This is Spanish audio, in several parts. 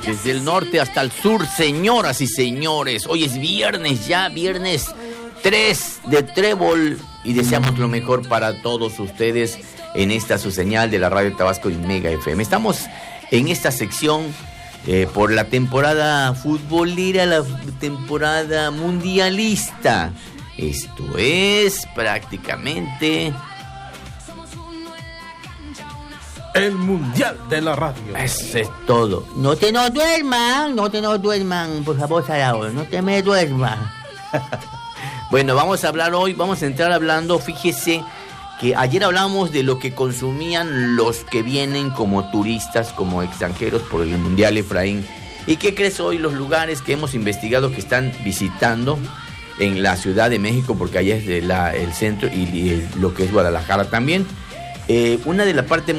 Desde el norte hasta el sur, señoras y señores. Hoy es viernes ya, viernes 3 de Trébol. Y deseamos lo mejor para todos ustedes en esta su señal de la Radio Tabasco y Mega FM. Estamos en esta sección por la temporada futbolera, la temporada mundialista. Esto es prácticamente el Mundial de la Radio. Eso es todo. No te nos duerman, por favor, Sarao, no te me duermas. Bueno, vamos a hablar hoy, vamos a entrar hablando, fíjese que ayer hablamos de lo que consumían los que vienen como turistas, como extranjeros por el Mundial, Efraín. ¿Y qué crees hoy los lugares que hemos investigado que están visitando en la Ciudad de México? Porque allá es el centro y lo que es Guadalajara también. Una de las partes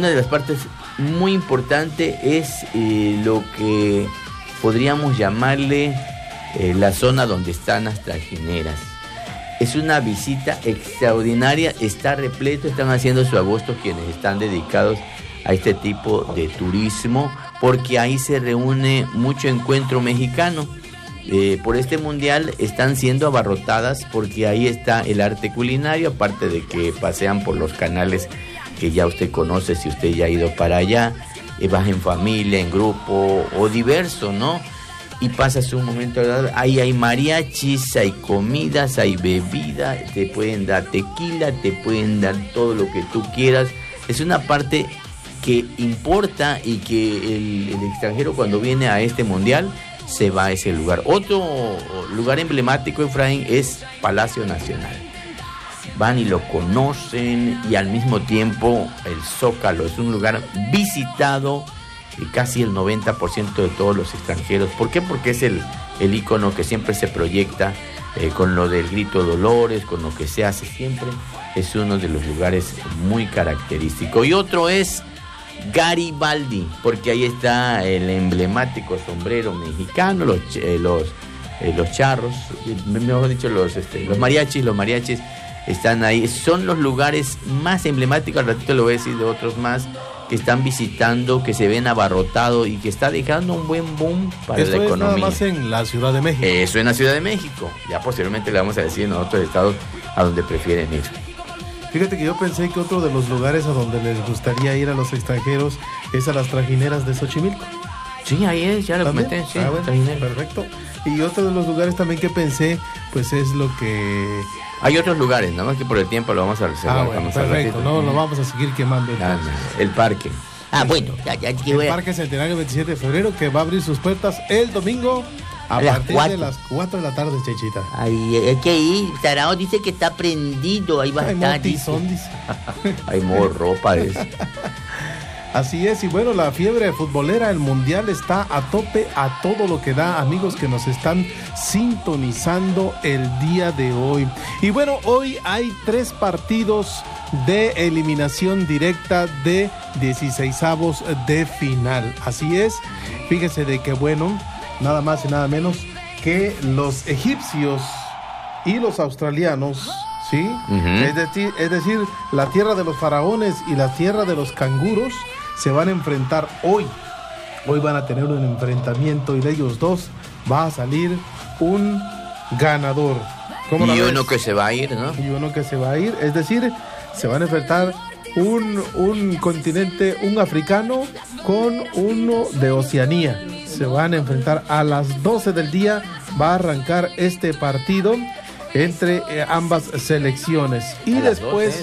muy importante es lo que podríamos llamarle la zona donde están las trajineras. Es una visita extraordinaria, está repleto, están haciendo su agosto quienes están dedicados a este tipo de turismo, porque ahí se reúne mucho encuentro mexicano. Por este mundial están siendo abarrotadas porque ahí está el arte culinario, aparte de que pasean por los canales que ya usted conoce si usted ya ha ido para allá, vas en familia, en grupo o diverso, ¿no? Y pasas un momento agradable. Ahí hay mariachis, hay comidas, hay bebida, te pueden dar tequila, te pueden dar todo lo que tú quieras. Es una parte que importa y que el extranjero cuando viene a este mundial se va a ese lugar. Otro lugar emblemático, Efraín, es Palacio Nacional. Van y lo conocen y al mismo tiempo el Zócalo es un lugar visitado y casi el 90% de todos los extranjeros. ¿Por qué? Porque es el ícono que siempre se proyecta con lo del grito de Dolores, con lo que se hace siempre. Es uno de los lugares muy característicos. Y otro es Garibaldi, porque ahí está el emblemático sombrero mexicano, los charros, mejor dicho, los mariachis están ahí. Son los lugares más emblemáticos. Al ratito le voy a decir de otros más que están visitando, que se ven abarrotados y que está dejando un buen boom para la economía. Eso es nada más en la Ciudad de México. Eso en la Ciudad de México. Ya posteriormente le vamos a decir en otros estados a donde prefieren ir. Fíjate que yo pensé que otro de los lugares a donde les gustaría ir a los extranjeros es a las trajineras de Xochimilco. Sí, ahí es, ya lo comenté. Sí, bueno, perfecto. Y otro de los lugares también que pensé, pues es lo que... Hay otros lugares, nada más que por el tiempo lo vamos a reservar. Bueno, perfecto, no lo vamos a seguir quemando. El parque. Bueno, el Parque Centenario 27 de febrero, que va a abrir sus puertas el domingo a partir de las 4 de la tarde, Chechita. Ay, hay que ir. Sarao dice que está prendido, ahí va a estar. Dice. Hay morro, parece. Así es, y bueno, la fiebre futbolera, el mundial está a tope, a todo lo que da, amigos que nos están sintonizando el día de hoy. Y bueno, hoy hay 3 partidos de eliminación directa de 16avos de final. Así es, fíjese de que bueno, nada más y nada menos que los egipcios y los australianos, ¿sí? Uh-huh. Es decir, la tierra de los faraones y la tierra de los canguros se van a enfrentar hoy. Hoy van a tener un enfrentamiento y de ellos dos va a salir un ganador. Y uno que se va a ir, ¿no? Y uno que se va a ir, es decir, se van a enfrentar un continente, un africano con uno de Oceanía. Se van a enfrentar a las 12 del día, va a arrancar este partido entre ambas selecciones. Y después...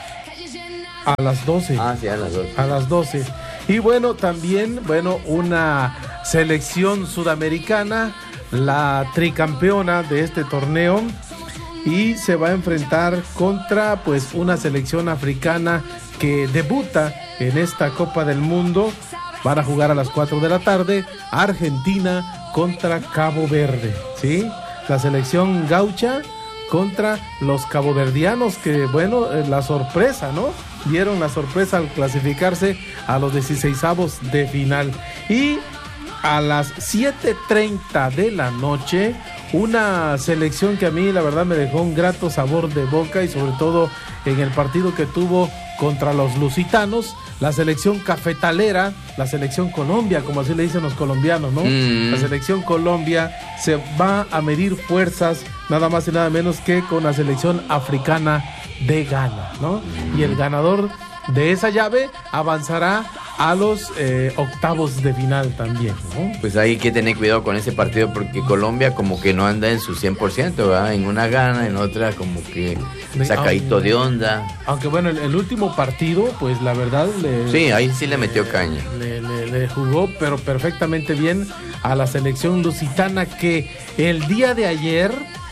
A las 12. Sí, a las 12. A las 12. Y bueno, también, una selección sudamericana, la tricampeona de este torneo, y se va a enfrentar contra, pues, una selección africana que debuta en esta Copa del Mundo. Van a jugar a las 4 de la tarde, Argentina contra Cabo Verde, ¿sí? La selección gaucha contra los caboverdianos, que bueno, la sorpresa, ¿no? Dieron la sorpresa al clasificarse a los 16avos de final. Y a las 7:30 de la noche, una selección que a mí la verdad me dejó un grato sabor de boca, y sobre todo en el partido que tuvo contra los lusitanos, la selección cafetalera, la selección Colombia, como así le dicen los colombianos, ¿no? La selección Colombia se va a medir fuerzas nada más y nada menos que con la selección africana de Ghana, ¿no? Y el ganador de esa llave avanzará a los octavos de final también, ¿no? Pues hay que tener cuidado con ese partido porque Colombia como que no anda en su 100%, ¿verdad? En una gana, en otra como que sacadito de onda. Aunque bueno, el último partido, pues la verdad... sí, ahí sí le metió caña. Le jugó, pero perfectamente bien a la selección lusitana que el día de ayer,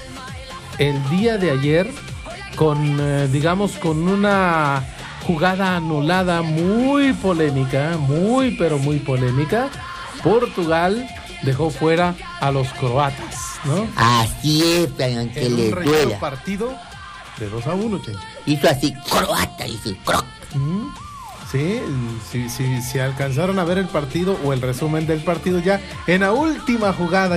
con, digamos, con una jugada anulada muy polémica, pero muy polémica, Portugal dejó fuera a los croatas, ¿no? Así es, que en le un duela. Partido de 2-1, Chencho. Hizo así, croata, hizo croc. Sí, alcanzaron a ver el partido o el resumen del partido ya en la última jugada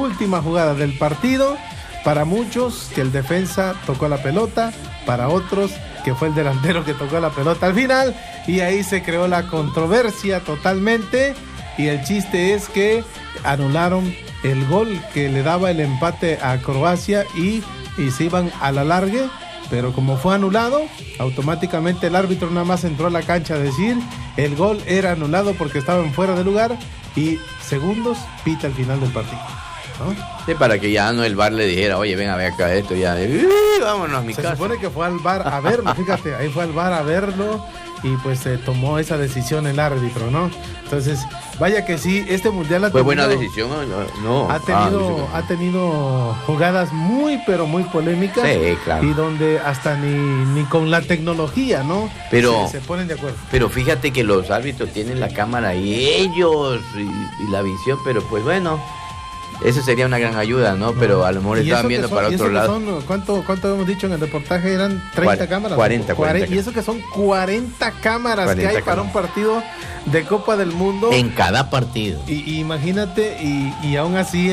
del partido. Para muchos que el defensa tocó la pelota, para otros que fue el delantero que tocó la pelota al final, y ahí se creó la controversia totalmente, y el chiste es que anularon el gol que le daba el empate a Croacia y se iban a la largue, pero como fue anulado, automáticamente el árbitro nada más entró a la cancha a decir el gol era anulado porque estaban fuera de lugar y segundos pita el final del partido, ¿no? Sí, para que ya no el VAR le dijera, oye, ven a ver acá esto, ya, vámonos a mi casa. Se supone que fue al VAR a verlo, fíjate, ahí fue al VAR a verlo y pues se tomó esa decisión el árbitro, ¿no? Entonces, vaya que sí, este mundial fue buena decisión, no. Ha tenido jugadas muy, pero muy polémicas. Sí, claro. Y donde hasta ni con la tecnología, ¿no? Pero se ponen de acuerdo. Pero fíjate que los árbitros tienen la cámara y ellos y la visión, pero pues bueno, eso sería una gran ayuda, ¿no? Pero a lo mejor estaban viendo para otro lado. ¿Cuánto hemos dicho en el reportaje? Eran 30 cámaras. 40. Y eso que son 40 cámaras que hay para un partido de Copa del Mundo. En cada partido. Y imagínate, y aún así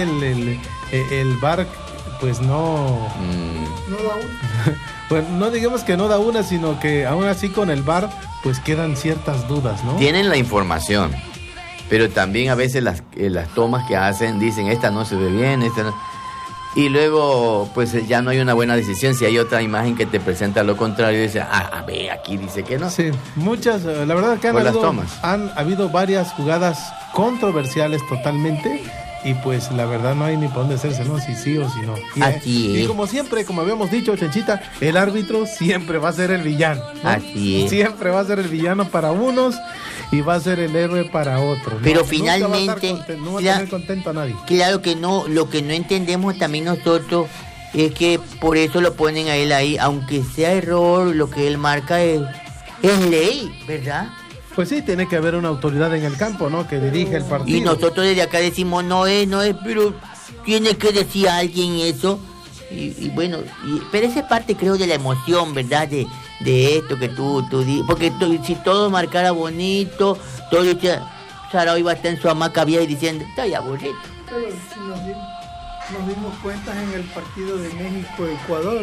el VAR, pues no... No da una. Pues no digamos que no da una, sino que aún así con el VAR, pues quedan ciertas dudas, ¿no? Tienen la información. Pero también a veces las tomas que hacen dicen, esta no se ve bien, esta no. Y luego, pues ya no hay una buena decisión. Si hay otra imagen que te presenta lo contrario, dice, a ver, aquí dice que no. Sí, muchas, la verdad que han habido varias jugadas controversiales totalmente. Y pues la verdad no hay ni para dónde hacerse, ¿no? Si sí o si no. Y como siempre, como habíamos dicho, Chenchita, el árbitro siempre va a ser el villano, ¿no? Así es. Siempre va a ser el villano para unos y va a ser el héroe para otros, ¿no? Pero finalmente no va a tener contento a nadie. Claro que no, lo que no entendemos también nosotros es que por eso lo ponen a él ahí, aunque sea error, lo que él marca es ley, ¿verdad? Pues sí, tiene que haber una autoridad en el campo, ¿no? Que dirige el partido. Y nosotros desde acá decimos, no es, pero tiene que decir a alguien eso. Y bueno, pero esa es parte, creo, de la emoción, ¿verdad? De esto que tú dices. Porque si todo marcara bonito, todo Sara hoy va a estar en su hamaca vieja y diciendo, estoy aburrido. Pero si nos dimos cuenta en el partido de México-Ecuador,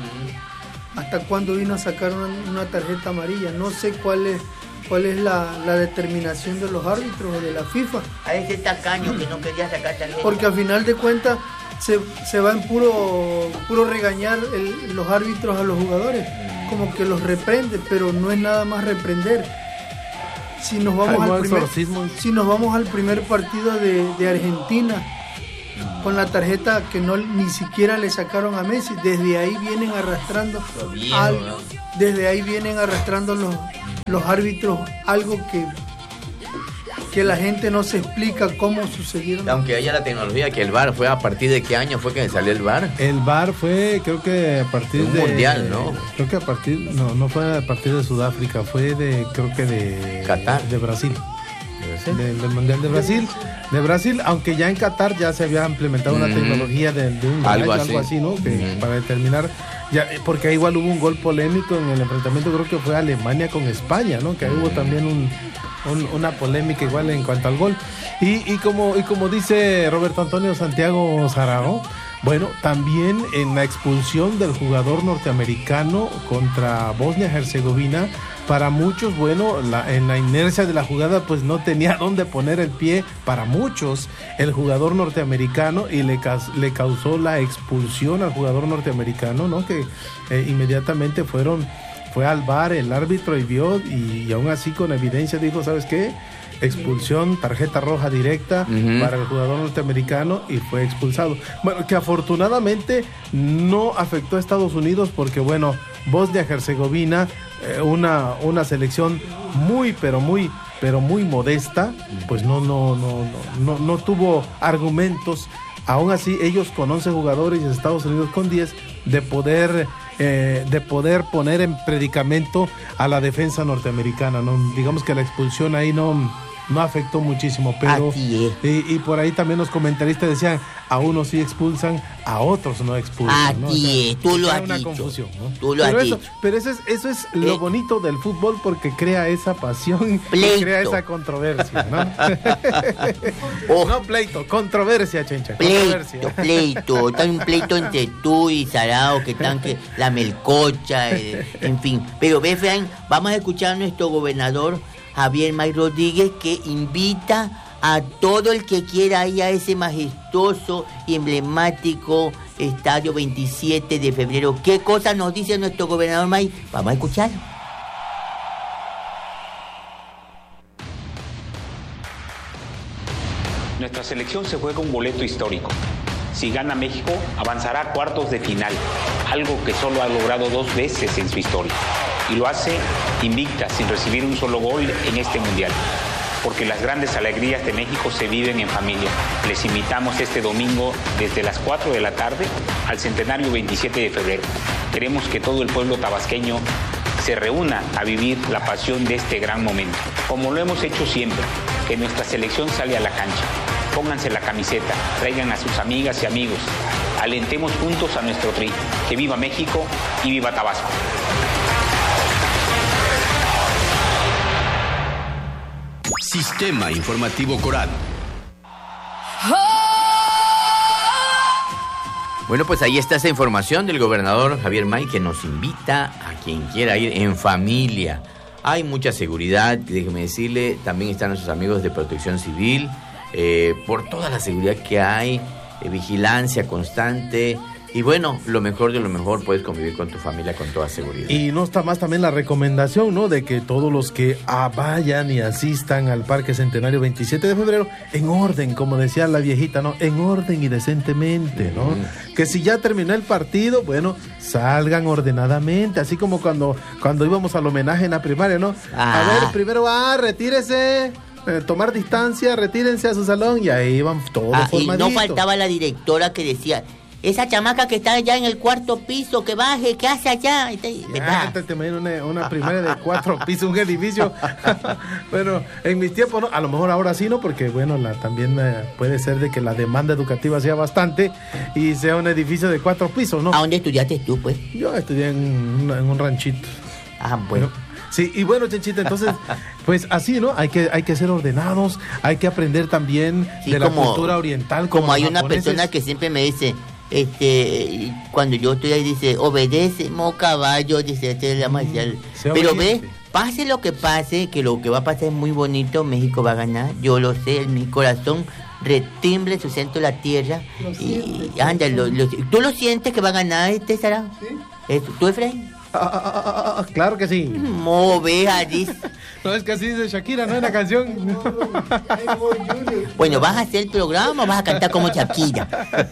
hasta cuando vino a sacar una tarjeta amarilla. No sé cuál es la determinación de los árbitros o de la FIFA. A ese tacaño que no quería sacar tarjeta. Porque al final de cuentas se va en puro regañar los árbitros a los jugadores, como que los reprende, pero no es nada más reprender. Si nos vamos al primer partido de Argentina, con la tarjeta que ni siquiera le sacaron a Messi, desde ahí vienen arrastrando los árbitros algo que la gente no se explica cómo sucedieron. Aunque haya la tecnología, que el VAR fue a partir de qué año fue que salió el VAR. El VAR fue, creo que a partir de un mundial, ¿no? Creo que no fue a partir de Sudáfrica, fue de Qatar, de Brasil. Del mundial de Brasil, aunque ya en Qatar ya se había implementado una tecnología de un algo así, ¿no? Para determinar, ya, porque igual hubo un gol polémico en el enfrentamiento, creo que fue Alemania con España, ¿no? Que hubo también una polémica igual en cuanto al gol. Y como dice Roberto Antonio Santiago Sarao, bueno, también en la expulsión del jugador norteamericano contra Bosnia-Herzegovina, para muchos, bueno, en la inercia de la jugada, pues no tenía dónde poner el pie, para muchos, el jugador norteamericano, y le causó la expulsión al jugador norteamericano, ¿no? Que inmediatamente fue al VAR el árbitro y vio, y aún así con evidencia dijo, ¿sabes qué? Expulsión, tarjeta roja directa para el jugador norteamericano, y fue expulsado. Bueno, que afortunadamente no afectó a Estados Unidos, porque bueno, Bosnia-Herzegovina, una selección pero muy modesta, pues no tuvo argumentos. Aún así, ellos con 11 jugadores y Estados Unidos con 10, de poder poner en predicamento a la defensa norteamericana, ¿no? Digamos que la expulsión ahí no afectó muchísimo, pero y por ahí también los comentaristas decían, a unos sí expulsan, a otros no expulsan, ¿no? O sea, tú lo has una dicho. Confusión, ¿no? Tú lo has dicho. Pero eso es lo bonito del fútbol, porque crea esa pasión, y crea esa controversia, ¿no? No pleito, controversia, Chencha. Pleito. Está un pleito entre tú y Sarao, que están que la melcocha, en fin. Pero ve, Efraín, vamos a escuchar a nuestro gobernador Javier May Rodríguez, que invita a todo el que quiera ir a ese majestuoso y emblemático estadio 27 de febrero. ¿Qué cosa nos dice nuestro gobernador May? Vamos a escucharlo. Nuestra selección se juega un boleto histórico. Si gana México, avanzará a cuartos de final, algo que solo ha logrado 2 veces en su historia. Y lo hace invicta, sin recibir un solo gol en este mundial. Porque las grandes alegrías de México se viven en familia. Les invitamos este domingo desde las 4 de la tarde al centenario 27 de febrero. Queremos que todo el pueblo tabasqueño se reúna a vivir la pasión de este gran momento. Como lo hemos hecho siempre, que nuestra selección sale a la cancha. Pónganse la camiseta, traigan a sus amigas y amigos. Alentemos juntos a nuestro tri. Que viva México y viva Tabasco. Sistema Informativo Coral. Bueno, pues ahí está esa información del gobernador Javier May, que nos invita a quien quiera ir en familia. Hay mucha seguridad, déjeme decirle, también están nuestros amigos de Protección Civil, por toda la seguridad que hay, vigilancia constante. Y bueno, lo mejor de lo mejor, puedes convivir con tu familia con toda seguridad. Y no está más también la recomendación, ¿no? De que todos los que vayan y asistan al Parque Centenario 27 de febrero, en orden, como decía la viejita, ¿no? En orden y decentemente, ¿no? Que si ya terminó el partido, bueno, salgan ordenadamente, así como cuando íbamos al homenaje en la primaria, ¿no? A ver, primero retírese. Tomar distancia, retírense a su salón, y ahí van todos formaditos. Y no faltaba la directora que decía: esa chamaca que está allá en el 4º piso, que baje, ¿qué hace allá? Te imaginas una primaria de 4 pisos, un edificio. Bueno, en mis tiempos, ¿no? A lo mejor ahora sí, ¿no? Porque, bueno, también puede ser de que la demanda educativa sea bastante y sea un edificio de 4 pisos, ¿no? ¿A dónde estudiaste tú, pues? Yo estudié en un ranchito. Bueno. Sí, y bueno, Chenchita, entonces, pues así, ¿no? Hay que ser ordenados, hay que aprender también de la cultura oriental. Como hay una persona que siempre me dice, cuando yo estoy ahí, dice, obedece, caballo, dice, pero ve, pase lo que pase, que lo que va a pasar es muy bonito, México va a ganar, yo lo sé, en mi corazón retimble su centro la tierra, y anda, ¿tú lo sientes que va a ganar, Sara? Sí. ¿Tú, Efraín? Claro que sí. No, es que así dice Shakira, ¿no? En la canción. Bueno, ¿vas a hacer el programa o vas a cantar como Shakira?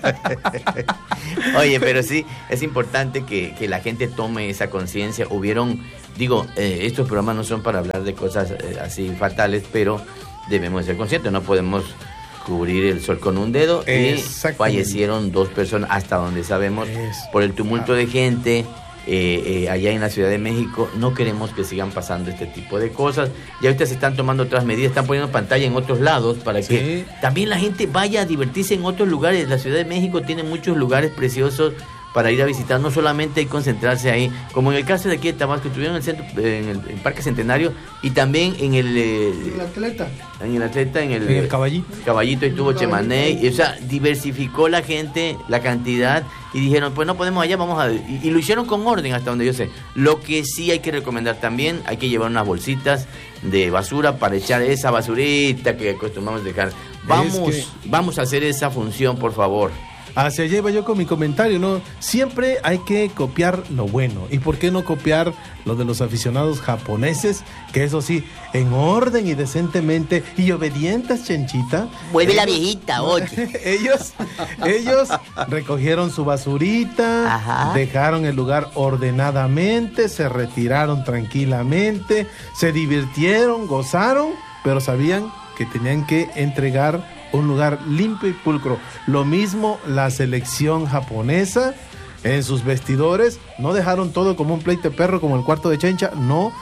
Oye, pero sí, es importante que la gente tome esa conciencia. Estos programas no son para hablar de cosas así fatales, pero debemos ser conscientes, no podemos cubrir el sol con un dedo. Y fallecieron 2 personas, hasta donde sabemos, por el tumulto de gente. Allá en la Ciudad de México. No queremos que sigan pasando este tipo de cosas. Ya ahorita se están tomando otras medidas, están poniendo pantalla en otros lados para que también la gente vaya a divertirse en otros lugares. La Ciudad de México tiene muchos lugares preciosos para ir a visitar, no solamente hay que concentrarse ahí, como en el caso de aquí de Tabasco, estuvieron en el centro, en el Parque Centenario, y también en el Atleta. En el Caballito. Caballito estuvo Chemané, o sea, diversificó la gente, la cantidad, y dijeron, pues no podemos allá, vamos a... Y lo hicieron con orden hasta donde yo sé. Lo que sí hay que recomendar también, hay que llevar unas bolsitas de basura para echar esa basurita que acostumbramos dejar. Vamos a hacer esa función, por favor. Hacia allá iba yo con mi comentario, ¿no? Siempre hay que copiar lo bueno. ¿Y por qué no copiar lo de los aficionados japoneses? Que eso sí, en orden y decentemente y obedientes, Chenchita. Vuelve la viejita, oye. Ellos recogieron su basurita, ajá, dejaron el lugar ordenadamente, se retiraron tranquilamente, se divirtieron, gozaron, pero sabían que tenían que entregar un lugar limpio y pulcro. Lo mismo la selección japonesa en sus vestidores, no dejaron todo como un pleito de perro como el cuarto de Chencha, no.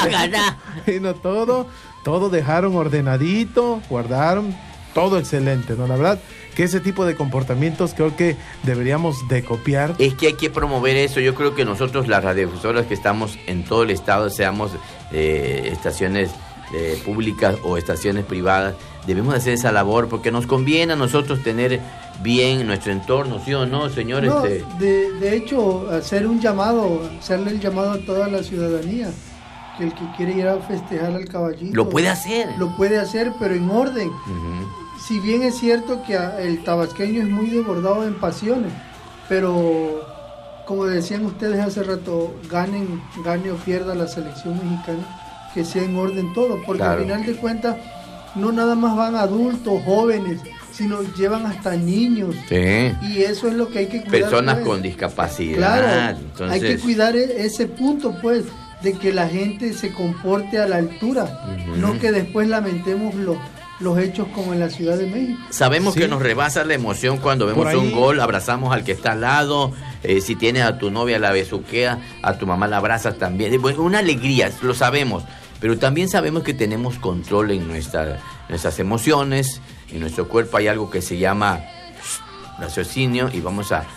Sino todo dejaron ordenadito, guardaron todo excelente, ¿no? La verdad que ese tipo de comportamientos creo que deberíamos de copiar. Es que hay que promover eso. Yo creo que nosotros, las radiodifusoras que estamos en todo el estado, seamos estaciones públicas o estaciones privadas, debemos hacer esa labor porque nos conviene a nosotros tener bien nuestro entorno, ¿sí o no, señores? No, de hecho, hacerle el llamado a toda la ciudadanía, que el que quiere ir a festejar al caballito lo puede hacer, pero en orden. Uh-huh. Si bien es cierto que el tabasqueño es muy desbordado en pasiones, pero como decían ustedes hace rato, gane o pierda la selección mexicana, que sea en orden todo, porque claro, al final de cuentas no nada más van adultos, jóvenes, sino llevan hasta niños. Sí. Y eso es lo que hay que cuidar. Personas pues con discapacidad. Claro, entonces hay que cuidar ese punto, pues, de que la gente se comporte a la altura, uh-huh, no que después lamentemos los hechos como en la Ciudad de México. Sabemos que nos rebasa la emoción cuando vemos un gol, abrazamos al que está al lado, si tienes a tu novia la besuqueas, a tu mamá la abrazas también. Bueno, una alegría, lo sabemos. Pero también sabemos que tenemos control en nuestras emociones, en nuestro cuerpo hay algo que se llama raciocinio y vamos a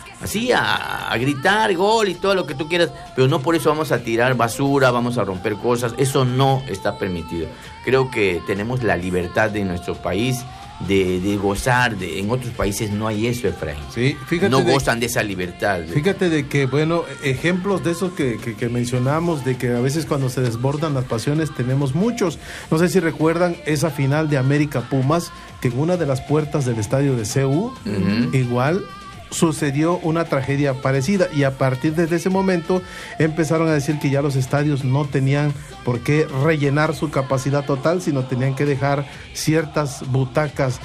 gritar gol y todo lo que tú quieras, pero no por eso vamos a tirar basura, vamos a romper cosas, eso no está permitido. Creo que tenemos la libertad de nuestro país de gozar, en otros países no hay eso, Efraín. Sí, fíjate, no gozan de esa libertad. Fíjate de que, bueno, ejemplos de eso que mencionamos, de que a veces cuando se desbordan las pasiones tenemos muchos. No sé si recuerdan esa final de América Pumas, que en una de las puertas del estadio de CU, uh-huh, igual sucedió una tragedia parecida y a partir de ese momento empezaron a decir que ya los estadios no tenían por qué rellenar su capacidad total, sino tenían que dejar ciertas butacas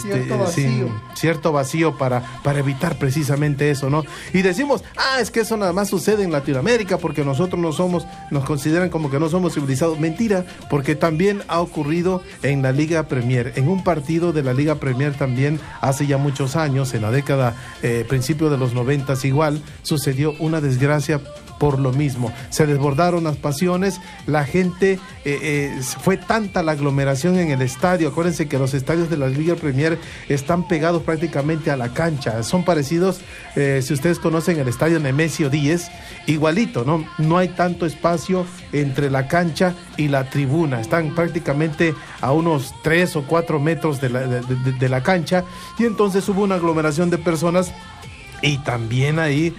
cierto vacío para evitar precisamente eso, ¿no? Y decimos, es que eso nada más sucede en Latinoamérica porque nosotros nos consideran como que no somos civilizados. Mentira, porque también ha ocurrido en la Liga Premier, en un partido de la Liga Premier también hace ya muchos años, en la década principio de los 90 igual, sucedió una desgracia por lo mismo. Se desbordaron las pasiones, la gente, fue tanta la aglomeración en el estadio. Acuérdense que los estadios de la Liga Premier están pegados prácticamente a la cancha, son parecidos, si ustedes conocen el estadio Nemesio 10, igualito, ¿no? No hay tanto espacio entre la cancha y la tribuna, están prácticamente a unos 3 o 4 metros de la cancha, y entonces hubo una aglomeración de personas. Y también ahí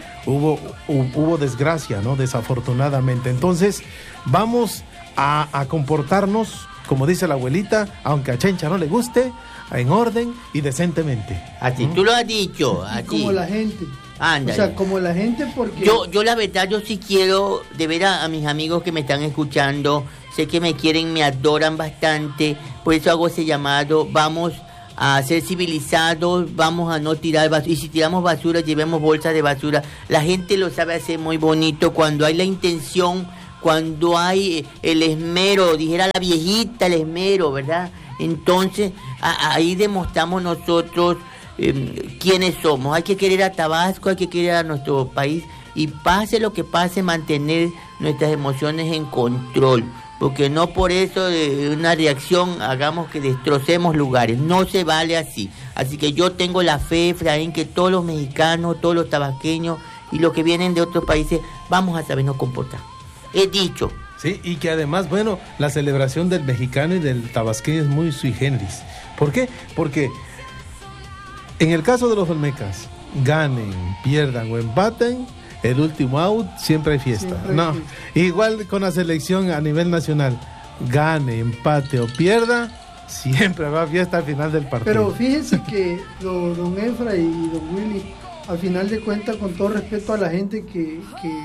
hubo desgracia, ¿no? Desafortunadamente. Entonces, vamos a comportarnos, como dice la abuelita, aunque a Chencha no le guste, en orden y decentemente. Así, tú lo has dicho. Así. Como la gente. Anda. O sea, como la gente, porque... Yo la verdad, yo sí quiero, de ver a mis amigos que me están escuchando, sé que me quieren, me adoran bastante, por eso hago ese llamado, vamos a ser civilizados, vamos a no tirar basura, y si tiramos basura, llevemos bolsas de basura. La gente lo sabe hacer muy bonito cuando hay la intención, cuando hay el esmero, dijera la viejita, el esmero, ¿verdad? Entonces, ahí demostramos nosotros quiénes somos. Hay que querer a Tabasco, hay que querer a nuestro país, y pase lo que pase, mantener nuestras emociones en control. Porque no por eso de una reacción hagamos que destrocemos lugares, no se vale así. Así que yo tengo la fe, Efraín, que todos los mexicanos, todos los tabasqueños y los que vienen de otros países vamos a sabernos comportar. He dicho. Sí, y que además, bueno, la celebración del mexicano y del tabasqueño es muy sui generis. ¿Por qué? Porque en el caso de los olmecas, ganen, pierdan o empaten, el último out siempre hay fiesta. Siempre hay No, fiesta. igual con la selección a nivel nacional, gane, empate o pierda, siempre va a fiesta al final del partido. Pero fíjense que don Efra y don Willy, al final de cuentas, con todo respeto a la gente que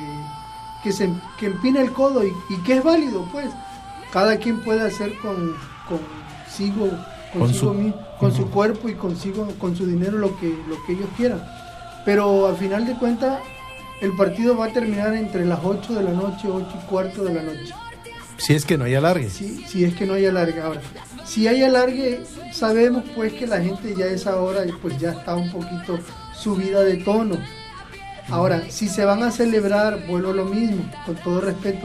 empina el codo y que es válido, pues, cada quien puede hacer consigo con su cuerpo y consigo con su dinero lo que ellos quieran. Pero al final de cuentas, el partido va a terminar entre las 8 de la noche, 8:15 de la noche. Si es que no hay alargue. Si es que no hay alargue. Ahora, si hay alargue, sabemos pues que la gente ya a esa hora pues ya está un poquito subida de tono. Ahora, si se van a celebrar, vuelvo a lo mismo, con todo respeto,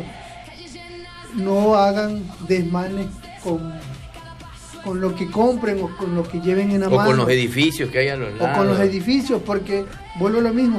no hagan desmanes con lo que compren o con lo que lleven en la mano. O con los edificios que hay a los lados. O con los edificios, porque vuelvo a lo mismo.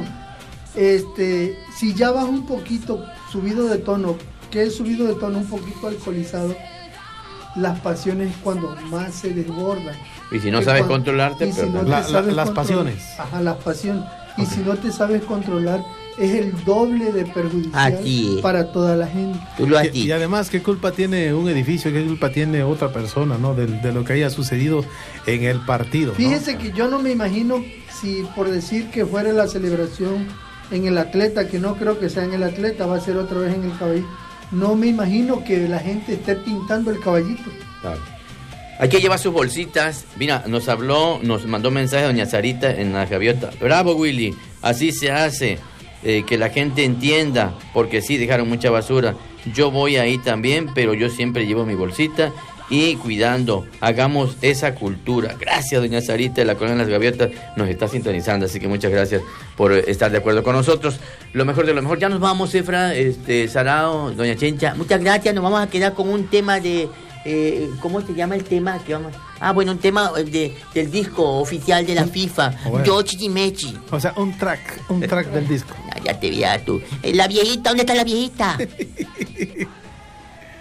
Si ya vas un poquito subido de tono, que es subido de tono un poquito alcoholizado, las pasiones es cuando más se desbordan. Y si no sabes controlarte, las pasiones. Ajá, las pasiones. Y si no te sabes controlar, es el doble de perjudicial para toda la gente. Y además, ¿qué culpa tiene un edificio? ¿Qué culpa tiene otra persona, no, de lo que haya sucedido en el partido? Fíjese, ¿no? que yo no me imagino si por decir que fuera la celebración en el Atleta, que no creo que sea en el Atleta, va a ser otra vez en el Caballito. No me imagino que la gente esté pintando el caballito. Claro. Hay que llevar sus bolsitas. Mira, nos mandó mensaje doña Sarita en la gaviota. Bravo, Willy, así se hace. Que la gente entienda, porque sí, dejaron mucha basura. Yo voy ahí también, pero yo siempre llevo mi bolsita y cuidando, hagamos esa cultura. Gracias, doña Sarita de la Colonia Las Gaviotas, nos está sintonizando, así que muchas gracias por estar de acuerdo con nosotros. Lo mejor de lo mejor. Ya nos vamos, Efra, Sarao, doña Chencha, muchas gracias. Nos vamos a quedar con un tema de... ¿cómo se llama el tema que vamos? Un tema del disco oficial de la FIFA, Yochi Mechi. O sea, un track del disco. Ya te veas tú. La viejita, ¿dónde está la viejita?